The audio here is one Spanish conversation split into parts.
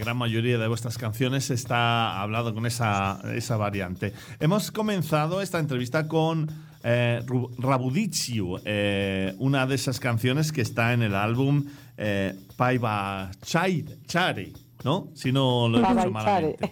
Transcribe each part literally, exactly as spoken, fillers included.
gran mayoría de vuestras canciones está hablado con esa, esa variante. Hemos comenzado esta entrevista con eh, Rabudiciu, eh, una de esas canciones que está en el álbum eh, Paiva Chare, ¿no? Si no lo he dicho malamente.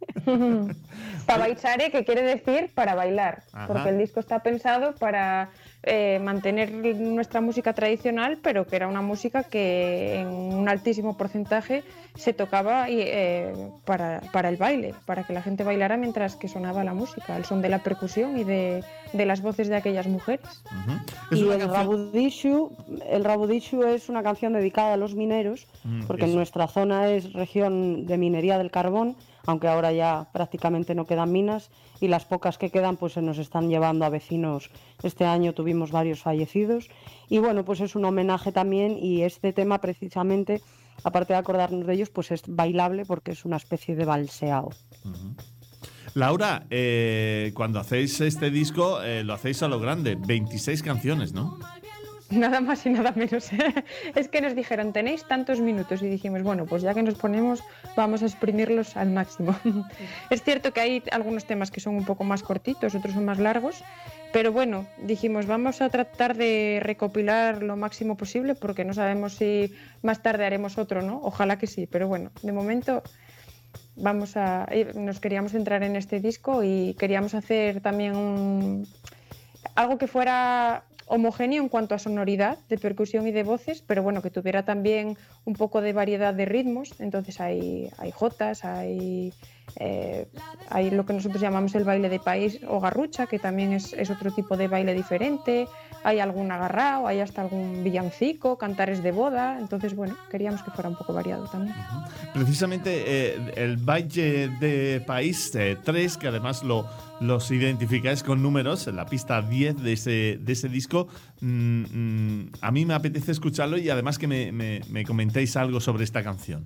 Pavaichare, que quiere decir para bailar. Ajá. Porque el disco está pensado para eh, mantener nuestra música tradicional, pero que era una música que en un altísimo porcentaje se tocaba y, eh, para, para el baile, para que la gente bailara mientras que sonaba la música, el son de la percusión y de, de las voces de aquellas mujeres. Uh-huh. Y el Rabudiciu, el Rabudiciu es una canción dedicada a los mineros, mm, porque eso. En nuestra zona es región de minería del carbón, aunque ahora ya prácticamente no quedan minas y las pocas que quedan pues se nos están llevando a vecinos. Este año tuvimos varios fallecidos y bueno, pues es un homenaje también, y este tema precisamente, aparte de acordarnos de ellos, pues es bailable porque es una especie de balseao. Uh-huh. Laura, eh, cuando hacéis este disco eh, lo hacéis a lo grande, veintiséis canciones, ¿no? Nada más y nada menos. Es que nos dijeron, tenéis tantos minutos, y dijimos, bueno, pues ya que nos ponemos, vamos a exprimirlos al máximo. Es cierto que hay algunos temas que son un poco más cortitos, otros son más largos, pero bueno, dijimos, vamos a tratar de recopilar lo máximo posible, porque no sabemos si más tarde haremos otro, ¿no? Ojalá que sí, pero bueno, de momento vamos a, nos queríamos entrar en este disco y queríamos hacer también un, algo que fuera homogéneo en cuanto a sonoridad, de percusión y de voces, pero bueno, que tuviera también un poco de variedad de ritmos. Entonces hay, hay jotas, hay, eh, hay lo que nosotros llamamos el baile de país o garrucha, que también es, es otro tipo de baile diferente, hay algún agarrao, hay hasta algún villancico, cantares de boda. Entonces bueno, queríamos que fuera un poco variado también. Uh-huh. Precisamente eh, el baile de país eh, tres, que además lo los identificáis con números, en la pista diez de ese, de ese disco. Mm, mm, a mí me apetece escucharlo y además que me, me, me comentéis algo sobre esta canción.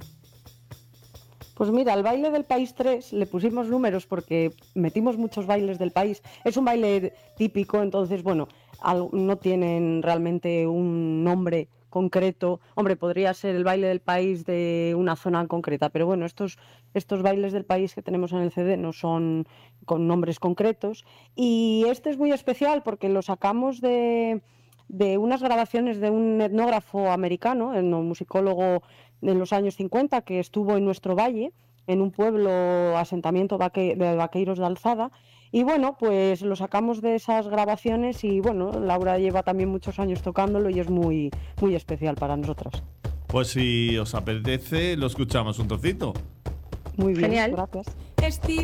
Pues mira, al baile del país tres le pusimos números porque metimos muchos bailes del país. Es un baile típico, entonces, bueno, no tienen realmente un nombre concreto. Hombre, podría ser el baile del país de una zona concreta, pero bueno, estos, estos bailes del país que tenemos en el C D no son con nombres concretos. Y este es muy especial porque lo sacamos de, de unas grabaciones de un etnógrafo americano, un musicólogo de los años cincuenta, que estuvo en nuestro valle, en un pueblo, asentamiento vaque, de vaqueiros de Alzada. Y bueno, pues lo sacamos de esas grabaciones y bueno, Laura lleva también muchos años tocándolo y es muy, muy especial para nosotras. Pues si os apetece, lo escuchamos un trocito. Muy bien, genial. Gracias.